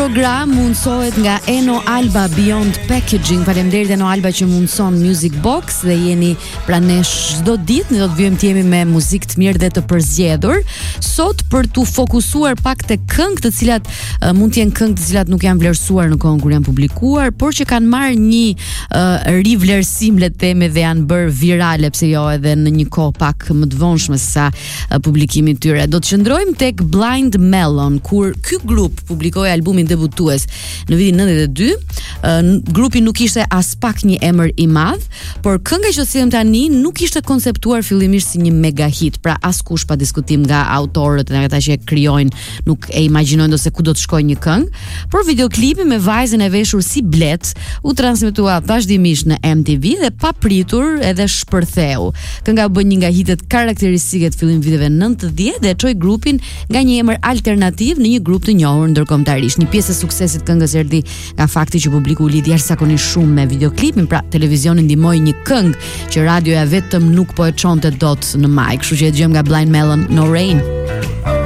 program mundsohet nga Eno Alba Beyond Packaging. Faleminderit Eno Alba që mundson Music Box dhe jeni pranë nesh çdo ditë. Ne do të vijmë të jemi me muzikë të mirë dhe të përzgjedhur. Sot për t'u fokusuar pak te këngë të cilat mund të jenë këngë të cilat nuk janë vlerësuar në kohën kur janë publikuar, por që kanë marrë një rivlerësim le të themi dhe janë bërë virale, pse jo edhe në një kohë pak më të vonshme se sa publikimi i tyre. Do të qëndrojmë tek Blind Melon, kur ky grup publikoi albumin debutues në vitin 92. Grupi nuk ishte as pak një emër i madh, por kënga që sillim tani nuk ishte konceptuar fillimisht si një mega hit, pra askush pa diskutim nga autorët dhe ata që e krijojnë nuk e imagjinojnë se ku do të shkojë një këngë, por videoklipi me vajzën e veshur si Blet u transmetua vazhdimisht në MTV dhe papritur edhe shpërtheu. Kënga u bë një nga hitet karakteristike të fillim viteve 90 dhe çoi grupin nga një emër alternativ në një grup të njohur ndërkombëtarisht. Një pjesë e suksesit këngës erdhi nga fakti që publiku u lidh jashtëzakonisht shumë me videoklipin, pra televizioni ndihmoi një këngë që radioja vetëm nuk po e çonte dot në majk. Kështu që e dëgjojmë nga Blind Melon, No Rain.